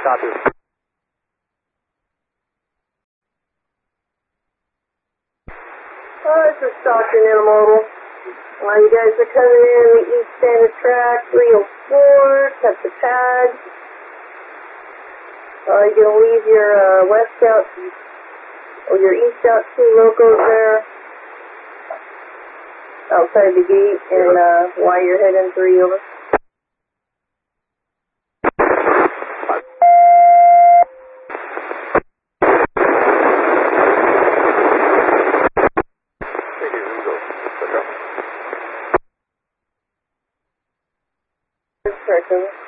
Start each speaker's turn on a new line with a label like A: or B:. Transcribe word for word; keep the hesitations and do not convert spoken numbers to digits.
A: Copy.
B: Oh, this is Stockton Intermodal. Uh, you guys are coming in the east standard track, three oh four, cut the pad. Uh, you're going to leave your uh, west out, or your east out two locos there outside the gate, and uh, why you're heading three over. Correct, over.